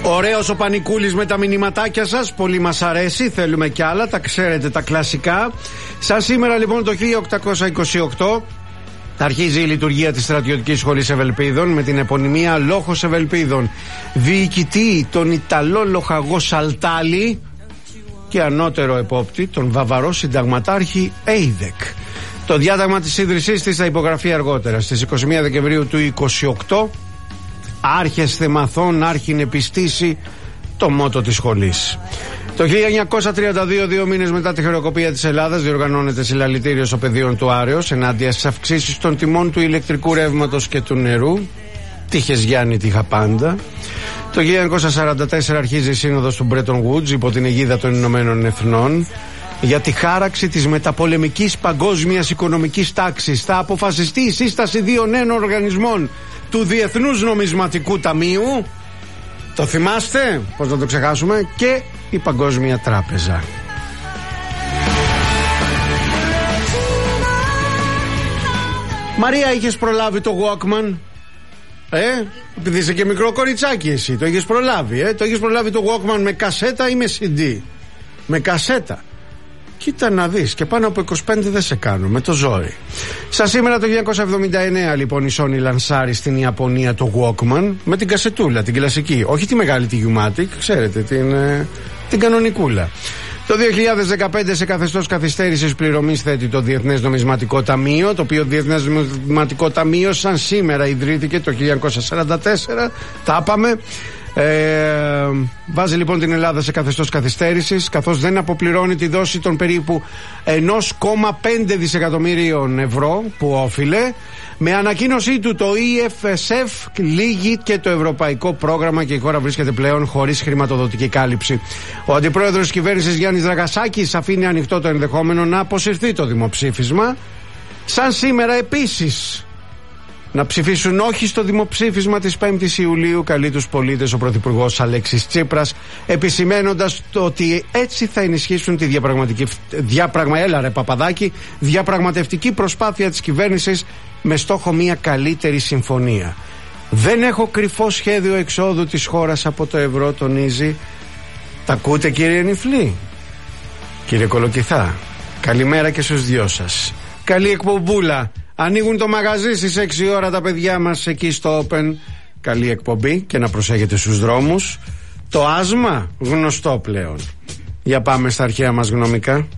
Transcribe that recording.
Ωραίος ο Πανικούλης με τα μηνυματάκια σας. Πολύ μας αρέσει. Θέλουμε κι άλλα. Τα ξέρετε τα κλασικά. Σαν σήμερα λοιπόν το 1828 αρχίζει η λειτουργία της Στρατιωτικής Σχολής Ευελπίδων με την επωνυμία Λόχος Ευελπίδων. Διοικητή τον Ιταλό λοχαγό Σαλτάλη και ανώτερο επόπτη τον Βαβαρό συνταγματάρχη Έιδεκ. Το διάταγμα της ίδρυσής της θα υπογραφεί αργότερα. Στις 21 Δεκεμβρίου του 28 άρχες θεμαθών άρχινε πιστήσει το μότο της σχολής. Το 1932, 2 μήνες μετά τη χρεοκοπία της Ελλάδας, διοργανώνεται συλλαλητήριο στο πεδίο του Άρεως ενάντια στις αυξήσεις των τιμών του ηλεκτρικού ρεύματος και του νερού. Τύχες Γιάννη, τύχα πάντα. Το 1944 αρχίζει η σύνοδος του Bretton Woods υπό την αιγίδα των Ηνωμένων Εθνών για τη χάραξη της μεταπολεμικής παγκόσμιας οικονομικής τάξης. Θα αποφασιστεί η σύσταση 2 νέων οργανισμών, του Διεθνούς Νομισματικού Ταμείου, το θυμάστε, πώς να το ξεχάσουμε, και η Παγκόσμια Τράπεζα. Μαρία, είχες προλάβει το Walkman? Επειδή είσαι και μικρό κοριτσάκι εσύ, το είχες προλάβει, το είχες προλάβει το Walkman με κασέτα ή με CD? Με κασέτα. Κοίτα να δεις, και πάνω από 25 δεν σε κάνω, με το ζόρι. Σαν σήμερα το 1979 λοιπόν η Sony λανσάρει στην Ιαπωνία το Walkman με την κασετούλα, την κλασική. Όχι τη μεγάλη, τη Umatic, ξέρετε, την κανονικούλα. Το 2015 σε καθεστώς καθυστέρησης πληρωμής θέτει το Διεθνές Νομισματικό Ταμείο, το οποίο Διεθνές Νομισματικό Ταμείο σαν σήμερα ιδρύθηκε το 1944, τα είπαμε. Βάζει λοιπόν την Ελλάδα σε καθεστώς καθυστέρησης, καθώς δεν αποπληρώνει τη δόση των περίπου 1,5 δισεκατομμύριων ευρώ που όφιλε. Με ανακοίνωσή του το EFSF λύγει και το ευρωπαϊκό πρόγραμμα και η χώρα βρίσκεται πλέον χωρίς χρηματοδοτική κάλυψη. Ο αντιπρόεδρος της κυβέρνησης Γιάννης Δραγασάκης αφήνει ανοιχτό το ενδεχόμενο να αποσυρθεί το δημοψήφισμα. Σαν σήμερα επίσης να ψηφίσουν όχι στο δημοψήφισμα της 5ης Ιουλίου, καλεί τους πολίτες ο Πρωθυπουργός Αλέξης Τσίπρας, επισημένοντας το ότι έτσι θα ενισχύσουν τη διαπραγματευτική προσπάθεια της κυβέρνησης με στόχο μια καλύτερη συμφωνία. Δεν έχω κρυφό σχέδιο εξόδου της χώρας από το ευρώ, τονίζει. Τα ακούτε, κύριε Νιφλή? Κύριε Κολοκυθά, καλημέρα και στους δυο σας. Καλή εκπομπούλα. Ανοίγουν το μαγαζί στις 6 ώρα τα παιδιά μας εκεί στο Open. Καλή εκπομπή και να προσέχετε στους δρόμους. Το άσμα γνωστό πλέον. Για πάμε στα αρχαία μας γνωμικά.